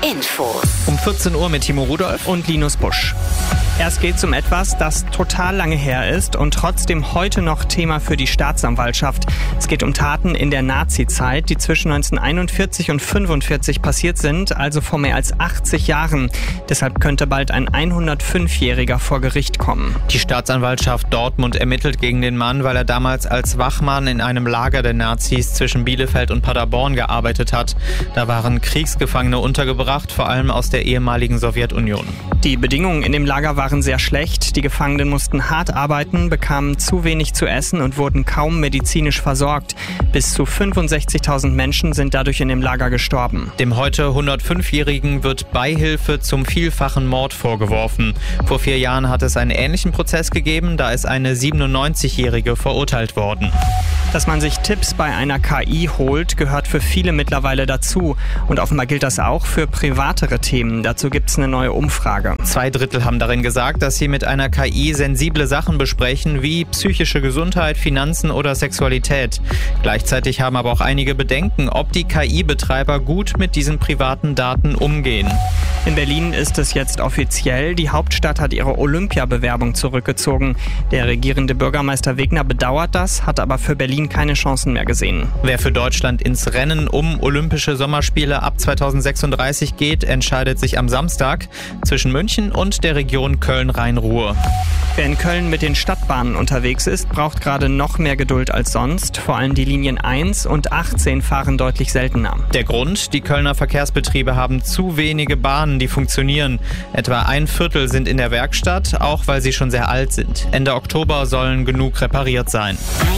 Infos. Um 14 Uhr mit Timo Rudolph und Linus Busch. Erst geht's um etwas, das total lange her ist und trotzdem heute noch Thema für die Staatsanwaltschaft. Es geht um Taten in der Nazi-Zeit, die zwischen 1941 und 1945 passiert sind, also vor mehr als 80 Jahren. Deshalb könnte bald ein 105-Jähriger vor Gericht kommen. Die Staatsanwaltschaft Dortmund ermittelt gegen den Mann, weil er damals als Wachmann in einem Lager der Nazis zwischen Bielefeld und Paderborn gearbeitet hat. Da waren Kriegsgefangene untergebracht, vor allem aus der ehemaligen Sowjetunion. Die Bedingungen in dem Lager waren sehr schlecht. Die Gefangenen mussten hart arbeiten, bekamen zu wenig zu essen und wurden kaum medizinisch versorgt. Bis zu 65.000 Menschen sind dadurch in dem Lager gestorben. Dem heute 105-Jährigen wird Beihilfe zum vielfachen Mord vorgeworfen. Vor 4 Jahren hat es einen ähnlichen Prozess gegeben, da ist eine 97-Jährige verurteilt worden. Dass man sich Tipps bei einer KI holt, gehört für viele mittlerweile dazu. Und offenbar gilt das auch für privatere Themen. Dazu gibt es eine neue Umfrage. 2/3 haben darin gesagt, dass sie mit einer KI sensible Sachen besprechen, wie psychische Gesundheit, Finanzen oder Sexualität. Gleichzeitig haben aber auch einige Bedenken, ob die KI-Betreiber gut mit diesen privaten Daten umgehen. In Berlin ist es jetzt offiziell. Die Hauptstadt hat ihre Olympiabewerbung zurückgezogen. Der regierende Bürgermeister Wegner bedauert das, hat aber für Berlin keine Chancen mehr gesehen. Wer für Deutschland ins Rennen um Olympische Sommerspiele ab 2036 geht, entscheidet sich am Samstag zwischen München und der Region Köln-Rhein-Ruhr. Wer in Köln mit den Stadtbahnen unterwegs ist, braucht gerade noch mehr Geduld als sonst. Vor allem die Linien 1 und 18 fahren deutlich seltener. Der Grund? Die Kölner Verkehrsbetriebe haben zu wenige Bahnen, die funktionieren. Etwa 1/4 sind in der Werkstatt, auch weil sie schon sehr alt sind. Ende Oktober sollen genug repariert sein.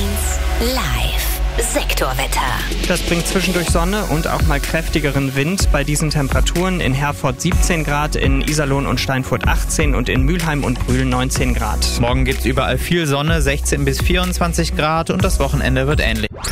1 Live. Sektorwetter. Das bringt zwischendurch Sonne und auch mal kräftigeren Wind. Bei diesen Temperaturen in Herford 17 Grad, in Iserlohn und Steinfurt 18 und in Mülheim und Brühl 19 Grad. Morgen gibt's überall viel Sonne, 16 bis 24 Grad und das Wochenende wird ähnlich.